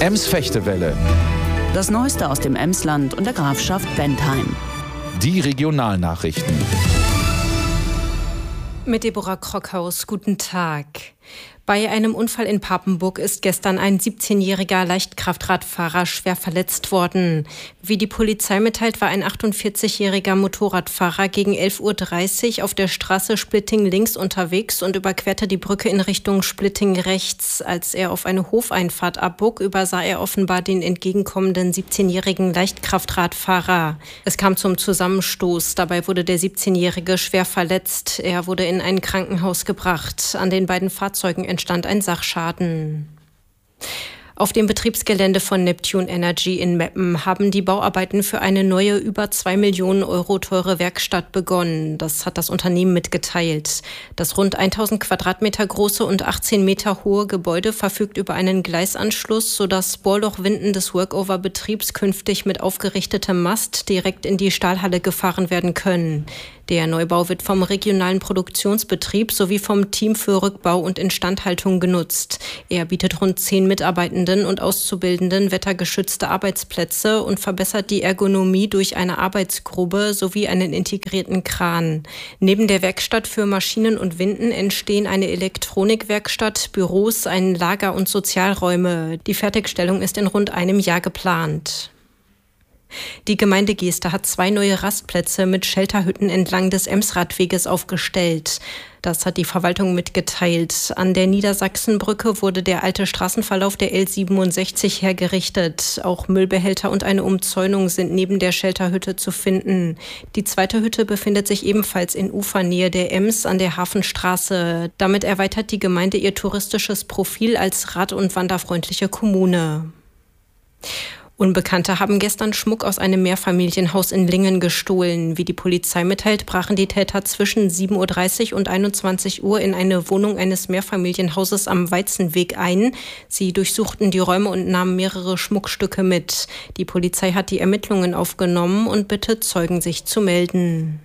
Ems-Fechtewelle. Das Neueste aus dem Emsland und der Grafschaft Bentheim. Die Regionalnachrichten. Mit Deborah Krockhaus, guten Tag. Bei einem Unfall in Papenburg ist gestern ein 17-jähriger Leichtkraftradfahrer schwer verletzt worden. Wie die Polizei mitteilt, war ein 48-jähriger Motorradfahrer gegen 11:30 Uhr auf der Straße Splitting links unterwegs und überquerte die Brücke in Richtung Splitting rechts. Als er auf eine Hofeinfahrt abbog, übersah er offenbar den entgegenkommenden 17-jährigen Leichtkraftradfahrer. Es kam zum Zusammenstoß. Dabei wurde der 17-jährige schwer verletzt. Er wurde in ein Krankenhaus gebracht. An den beiden Fahrzeugen entstand ein Sachschaden. Auf dem Betriebsgelände von Neptune Energy in Meppen haben die Bauarbeiten für eine neue, über 2 Millionen Euro teure Werkstatt begonnen. Das hat das Unternehmen mitgeteilt. Das rund 1000 Quadratmeter große und 18 Meter hohe Gebäude verfügt über einen Gleisanschluss, sodass Bohrlochwinden des Workover-Betriebs künftig mit aufgerichtetem Mast direkt in die Stahlhalle gefahren werden können. Der Neubau wird vom regionalen Produktionsbetrieb sowie vom Team für Rückbau und Instandhaltung genutzt. Er bietet rund 10 Mitarbeitenden und Auszubildenden wettergeschützte Arbeitsplätze und verbessert die Ergonomie durch eine Arbeitsgrube sowie einen integrierten Kran. Neben der Werkstatt für Maschinen und Winden entstehen eine Elektronikwerkstatt, Büros, ein Lager und Sozialräume. Die Fertigstellung ist in rund einem Jahr geplant. Die Gemeinde Geester hat 2 neue Rastplätze mit Shelterhütten entlang des Emsradweges aufgestellt. Das hat die Verwaltung mitgeteilt. An der Niedersachsenbrücke wurde der alte Straßenverlauf der L67 hergerichtet. Auch Müllbehälter und eine Umzäunung sind neben der Shelterhütte zu finden. Die zweite Hütte befindet sich ebenfalls in Ufernähe der Ems an der Hafenstraße. Damit erweitert die Gemeinde ihr touristisches Profil als rad- und wanderfreundliche Kommune. Unbekannte haben gestern Schmuck aus einem Mehrfamilienhaus in Lingen gestohlen. Wie die Polizei mitteilt, brachen die Täter zwischen 7:30 Uhr und 21 Uhr in eine Wohnung eines Mehrfamilienhauses am Weizenweg ein. Sie durchsuchten die Räume und nahmen mehrere Schmuckstücke mit. Die Polizei hat die Ermittlungen aufgenommen und bittet Zeugen, sich zu melden.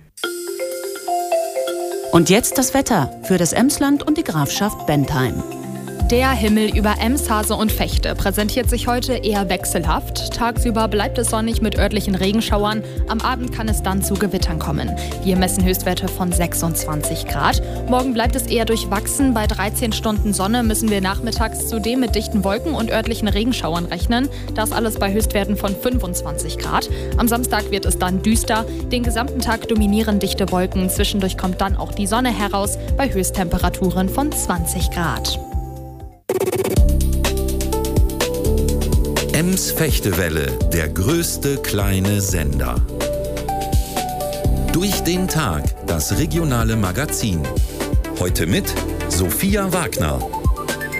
Und jetzt das Wetter für das Emsland und die Grafschaft Bentheim. Der Himmel über Ems, Hase und Vechte präsentiert sich heute eher wechselhaft. Tagsüber bleibt es sonnig mit örtlichen Regenschauern. Am Abend kann es dann zu Gewittern kommen. Wir messen Höchstwerte von 26 Grad. Morgen bleibt es eher durchwachsen. Bei 13 Stunden Sonne müssen wir nachmittags zudem mit dichten Wolken und örtlichen Regenschauern rechnen. Das alles bei Höchstwerten von 25 Grad. Am Samstag wird es dann düster. Den gesamten Tag dominieren dichte Wolken. Zwischendurch kommt dann auch die Sonne heraus bei Höchsttemperaturen von 20 Grad. Ems-Fechtewelle, der größte kleine Sender. Durch den Tag, das regionale Magazin. Heute mit Sophia Wagner.